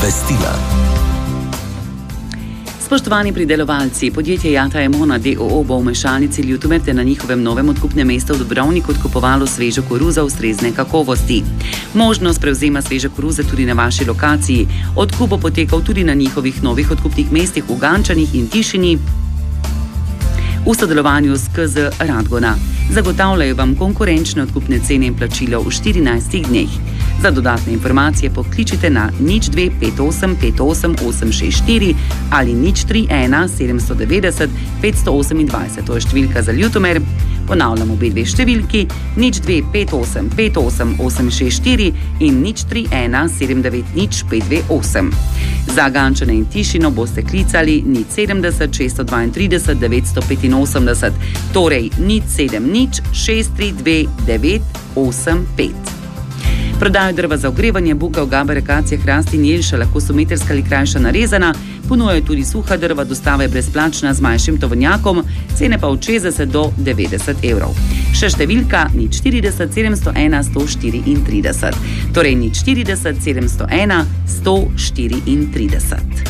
obvestila. Spoštovani pridelovalci, podjetje Jata Emona d.o.o. bo v mešalnici Ljutomer ter na njihovem novem odkupnem mestu v Dobrovnik odkupovalo svežo koruzo ustrezne kakovosti. Možnost prevzema sveže koruze tudi na vaši lokaciji. Odkup bo potekal tudi na njihovih novih odkupnih mestih v Gančanih in Tišini v sodelovanju s KZ Radgona. Zagotavljajo vam konkurenčne odkupne cene in plačilo v 14 dneh. Za dodatne informacije pokličite na 0258 58 864 ali 031 790 528. To je številka za Ljutomer. Ponavljamo obe dve številki 0258 58 864 in 031 790 528. Za Gančane in Tišino boste klicali 070 632 985, torej 070 632 985. Prodajo drva za ogrevanje, buka, ogaba, akacija, hrast in jelša lahko so metrska ali krajša narezana, ponujajo tudi suha drva, dostava je brezplačna z manjšim tovornjakom, cene pa od 60 do 90 evrov. Še številka 040 701 134, torej 040 701 134.